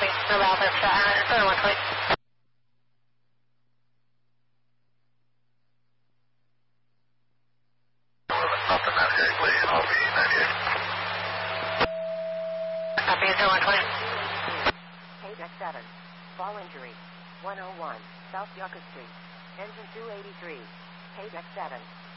No Alpha, 120. Alpha 98, please. LV 98. Copy, 120. Paydeck 7. Fall injury. 101, South Yucca Street. Engine 283. Paydeck 7.